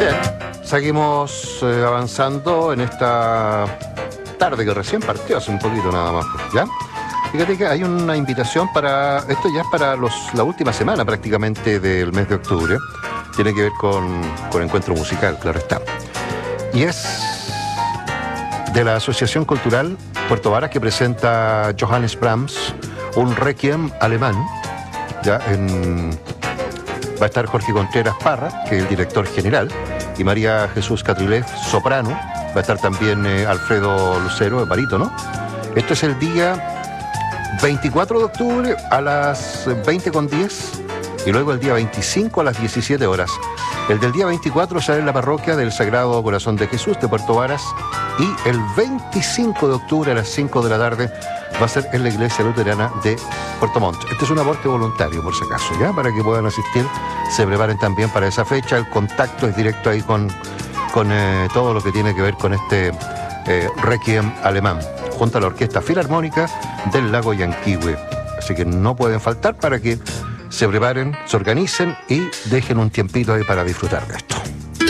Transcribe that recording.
Bien, seguimos avanzando en esta tarde que recién partió, hace un poquito nada más, ¿ya? Fíjate que hay una invitación para, esto ya es para la última semana prácticamente del mes de octubre, tiene que ver con encuentro musical, claro está. Y es de la Asociación Cultural Puerto Varas, que presenta Johannes Brahms, un requiem alemán. Ya va a estar Jorge Contreras Parra, que es el director general, y María Jesús Catrilef, soprano. Va a estar también Alfredo Lucero, barítono. Esto es el día 24 de octubre a las 20:10 y luego el día 25 a las 17 horas. El del día 24 será en la parroquia del Sagrado Corazón de Jesús de Puerto Varas, y el 25 de octubre a las 5 de la tarde va a ser en la iglesia luterana de Puerto Montt. Este es un aporte voluntario, por si acaso, ¿ya? Para que puedan asistir, se preparen también para esa fecha. El contacto es directo ahí con todo lo que tiene que ver con este requiem alemán, junto a la Orquesta Filarmónica del Lago Yanquihue. Así que no pueden faltar para que se preparen, se organicen y dejen un tiempito ahí para disfrutar de esto.